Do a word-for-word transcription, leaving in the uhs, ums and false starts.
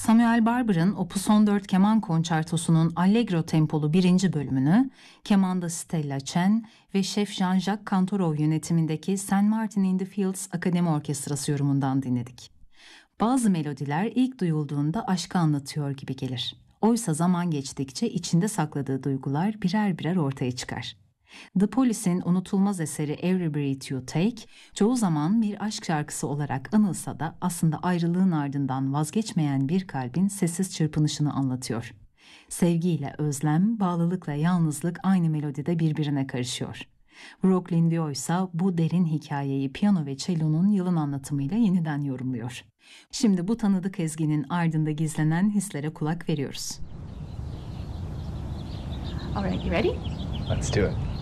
Samuel Barber'ın Opus on dört keman konçertosunun allegro tempolu birinci bölümünü kemanda Stella Chen ve şef Jean-Jacques Cantorov yönetimindeki Saint Martin in the Fields Akademi Orkestrası yorumundan dinledik. Bazı melodiler ilk duyulduğunda aşkı anlatıyor gibi gelir. Oysa zaman geçtikçe içinde sakladığı duygular birer birer ortaya çıkar. The Police'in unutulmaz eseri Every Breath You Take, çoğu zaman bir aşk şarkısı olarak anılsa da aslında ayrılığın ardından vazgeçmeyen bir kalbin sessiz çırpınışını anlatıyor. Sevgiyle özlem, bağlılıkla yalnızlık aynı melodide birbirine karışıyor. Brooklyn Dio ise bu derin hikayeyi piyano ve cello'nun yalın anlatımıyla yeniden yorumluyor. Şimdi bu tanıdık ezginin ardında gizlenen hislere kulak veriyoruz. All right, you ready? Let's do it.